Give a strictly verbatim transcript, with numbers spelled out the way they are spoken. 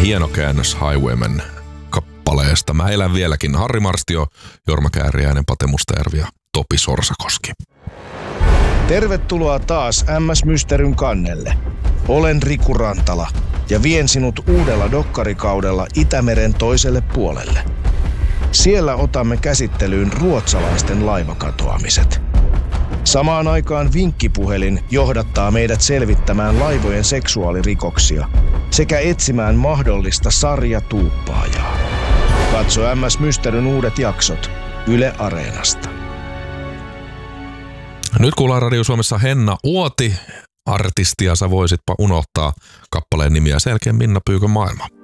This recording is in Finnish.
Hieno käännös Highwaymen kappaleesta. Mä elän vieläkin. Harri Marstio, Jorma Kääriäinen, Pate Mustajärvi ja Topi Sorsakoski. Tervetuloa taas M S Mysteryn kannelle. Olen Riku Rantala ja vien sinut uudella dokkarikaudella Itämeren toiselle puolelle. Siellä otamme käsittelyyn ruotsalaisten laivakatoamiset. Samaan aikaan vinkkipuhelin johdattaa meidät selvittämään laivojen seksuaalirikoksia sekä etsimään mahdollista sarjatuuppaajaa. Katso M S Mysteryn uudet jaksot Yle Areenasta. Nyt kuullaan Radio Suomessa Henna Uoti, artistia. Sä voisitpa unohtaa kappaleen nimiä. Sen jälkeen Minna Pyykön maailma.